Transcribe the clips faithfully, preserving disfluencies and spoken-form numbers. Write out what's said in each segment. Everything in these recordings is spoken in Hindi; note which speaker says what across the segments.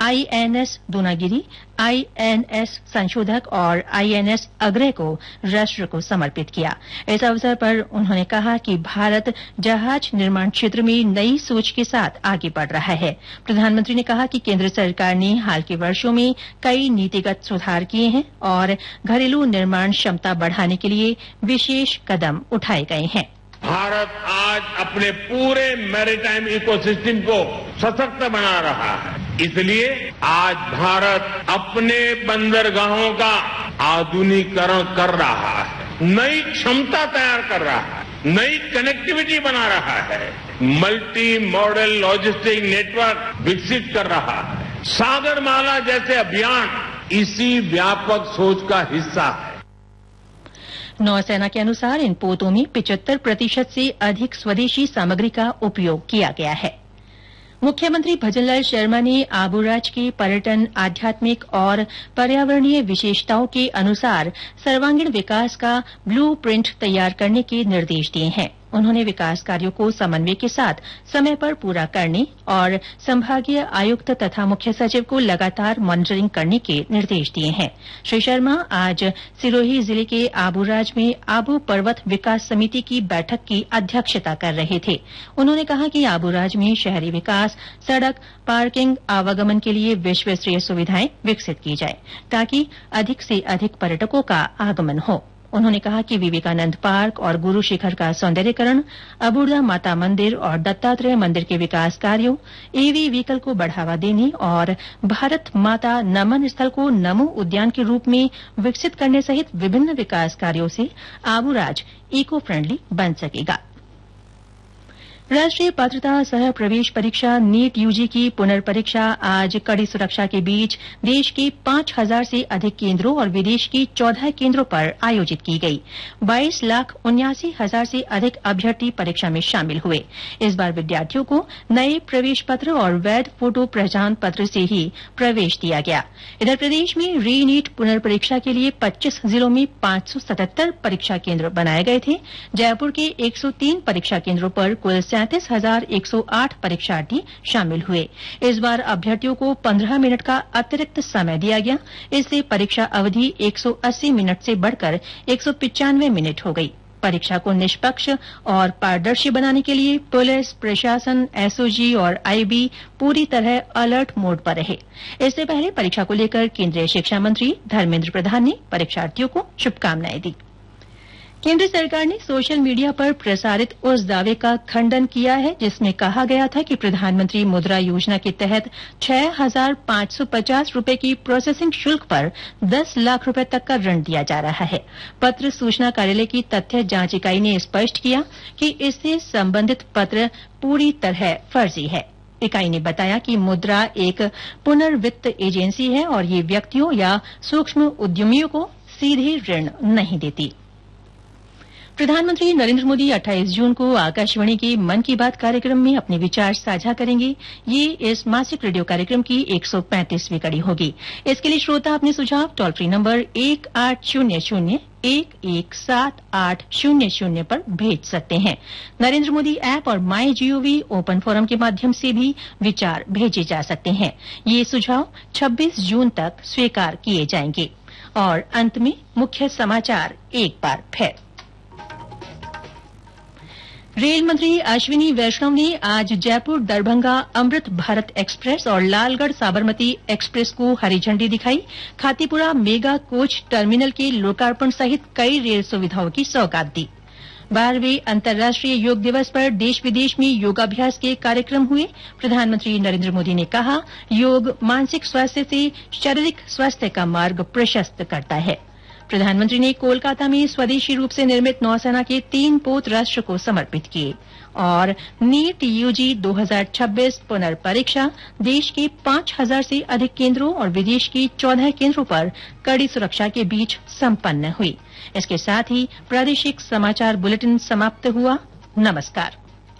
Speaker 1: आईएनएस दूनागिरी, आईएनएस संशोधक और आईएनएस अग्रय को राष्ट्र को समर्पित किया। इस अवसर पर उन्होंने कहा कि भारत जहाज निर्माण क्षेत्र में नई सोच के साथ आगे बढ़ रहा है। प्रधानमंत्री ने कहा कि केंद्र सरकार ने हाल के वर्षों में कई नीतिगत सुधार किए हैं और घरेलू निर्माण क्षमता बढ़ाने के लिए विशेष कदम उठाए गए हैं।
Speaker 2: भारत आज अपने पूरे मैरीटाइम इकोसिस्टम को सशक्त बना रहा है। इसलिए आज भारत अपने बंदरगाहों का आधुनिकीकरण कर रहा है, नई क्षमता तैयार कर रहा है, नई कनेक्टिविटी बना रहा है, मल्टी मॉडल लॉजिस्टिक नेटवर्क विकसित कर रहा है। सागरमाला जैसे अभियान इसी व्यापक सोच का हिस्सा है।
Speaker 1: नौसेना के अनुसार इन पोतों में पिचहत्तर प्रतिशत से अधिक स्वदेशी सामग्री का उपयोग किया गया है। मुख्यमंत्री भजनलाल शर्मा ने आबूराज के पर्यटन, आध्यात्मिक और पर्यावरणीय विशेषताओं के अनुसार सर्वांगीण विकास का ब्लू प्रिंट तैयार करने के निर्देश दिए हैं। उन्होंने विकास कार्यों को समन्वय के साथ समय पर पूरा करने और संभागीय आयुक्त तथा मुख्य सचिव को लगातार मॉनिटरिंग करने के निर्देश दिए हैं। श्री शर्मा आज सिरोही जिले के आबूराज में आबू पर्वत विकास समिति की बैठक की अध्यक्षता कर रहे थे। उन्होंने कहा कि आबूराज में शहरी विकास, सड़क, पार्किंग, आवागमन के लिए विश्व स्तरीय सुविधाएं विकसित की जाए ताकि अधिक से अधिक पर्यटकों का आगमन हो। उन्होंने कहा कि विवेकानंद पार्क और गुरु शिखर का सौंदर्यीकरण, अबूर्दा माता मंदिर और दत्तात्रेय मंदिर के विकास कार्यों, ईवी व्हीकल को बढ़ावा देने और भारत माता नमन स्थल को नमो उद्यान के रूप में विकसित करने सहित विभिन्न विकास कार्यों से आबूराज इको फ्रेंडली बन सकेगा। राष्ट्रीय पात्रता सह प्रवेश परीक्षा नीट यूजी की पुनर्परीक्षा आज कड़ी सुरक्षा के बीच देश के पांच हजार से अधिक केंद्रों और विदेश के चौदह केंद्रों पर आयोजित की गई। बाईस लाख उन्यासी हजार से अधिक अभ्यर्थी परीक्षा में शामिल हुए। इस बार विद्यार्थियों को नए प्रवेश पत्र और वैध फोटो पहचान पत्र से ही प्रवेश दिया गया। इधर प्रदेश में री नीट पुनर्परीक्षा के लिए पच्चीस जिलों में पांच सौ सतहत्तर परीक्षा केंद्र बनाए गए थे। जयपुर के एक सौ तीन परीक्षा केंद्रों पर कुल सैंतीस हजार एक सौ आठ परीक्षार्थी शामिल हुए। इस बार अभ्यर्थियों को पंद्रह मिनट का अतिरिक्त समय दिया गया। इससे परीक्षा अवधि एक सौ अस्सी मिनट से बढ़कर एक सौ पिचानवे मिनट हो गई। परीक्षा को निष्पक्ष और पारदर्शी बनाने के लिए पुलिस प्रशासन, एसओजी और आईबी पूरी तरह अलर्ट मोड पर रहे। इससे पहले परीक्षा को लेकर केंद्रीय शिक्षा मंत्री धर्मेंद्र प्रधान ने परीक्षार्थियों को शुभकामनाएं दी। केंद्र सरकार ने सोशल मीडिया पर प्रसारित उस दावे का खंडन किया है जिसमें कहा गया था कि प्रधानमंत्री मुद्रा योजना के तहत छह हजार पांच सौ पचास रूपये की प्रोसेसिंग शुल्क पर दस लाख रूपये तक का ऋण दिया जा रहा है। पत्र सूचना कार्यालय की तथ्य जांच इकाई ने स्पष्ट किया कि इससे संबंधित पत्र पूरी तरह फर्जी है। इकाई ने बताया कि मुद्रा एक पुनर्वित्त एजेंसी है और ये व्यक्तियों या सूक्ष्म उद्यमियों को सीधे ऋण नहीं देती। प्रधानमंत्री नरेंद्र मोदी अट्ठाईस जून को आकाशवाणी के मन की बात कार्यक्रम में अपने विचार साझा करेंगे। ये इस मासिक रेडियो कार्यक्रम की एक सौ पैंतीसवीं कड़ी होगी। इसके लिए श्रोता अपने सुझाव टोल फ्री नंबर एक आठ शून्य शून्य एक एक सात आठ शून्य शून्य पर भेज सकते हैं। नरेंद्र मोदी ऐप और माई जीओवी ओपन फोरम के माध्यम से भी विचार भेजे जा सकते हैं। ये सुझाव छब्बीस जून तक स्वीकार किए जाएंगे। और अंत में मुख्य समाचार एक बार फिर। रेल मंत्री अश्विनी वैष्णव ने आज जयपुर दरभंगा अमृत भारत एक्सप्रेस और लालगढ़ साबरमती एक्सप्रेस को हरी झंडी दिखाई। खातीपुरा मेगा कोच टर्मिनल के लोकार्पण सहित कई रेल सुविधाओं की सौगात दी। बारहवें अंतर्राष्ट्रीय योग दिवस पर देश विदेश में योगाभ्यास के कार्यक्रम हुए। प्रधानमंत्री नरेंद्र मोदी ने कहा, योग मानसिक स्वास्थ्य से शारीरिक स्वास्थ्य का मार्ग प्रशस्त करता है। प्रधानमंत्री ने कोलकाता में स्वदेशी रूप से निर्मित नौसेना के तीन पोत राष्ट्र को समर्पित किए। और नीट यूजी दो हजार छब्बीस पुनर्परीक्षा देश के पांच हजार से अधिक केंद्रों और विदेश के चौदह केंद्रों पर कड़ी सुरक्षा के बीच संपन्न हुई। इसके साथ ही प्रादेशिक समाचार बुलेटिन समाप्त हुआ। नमस्कार।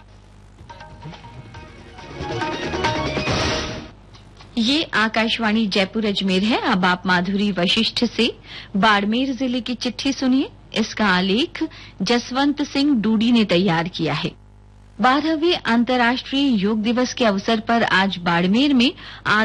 Speaker 3: ये आकाशवाणी जयपुर अजमेर है। अब आप माधुरी वशिष्ठ से बाड़मेर जिले की चिट्ठी सुनिए। इसका आलेख जसवंत सिंह डूडी ने तैयार किया है। बारहवें अंतर्राष्ट्रीय योग दिवस के अवसर पर आज बाड़मेर में